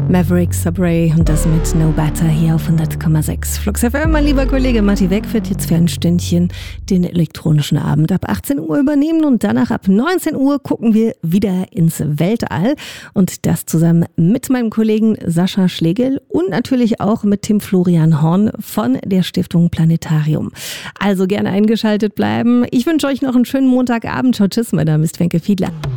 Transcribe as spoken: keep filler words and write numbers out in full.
Maverick Sabre und das mit No Better hier auf hundert Komma sechs. Flux F M, mein lieber Kollege Matti Weck wird jetzt für ein Stündchen den elektronischen Abend ab achtzehn Uhr übernehmen und danach ab neunzehn Uhr gucken wir wieder ins Weltall und das zusammen mit meinem Kollegen Sascha Schlegel und natürlich auch mit Tim Florian Horn von der Stiftung Planetarium. Also gerne eingeschaltet bleiben. Ich wünsche euch noch einen schönen Montagabend. Ciao, tschüss, mein Name ist Wenke Fiedler.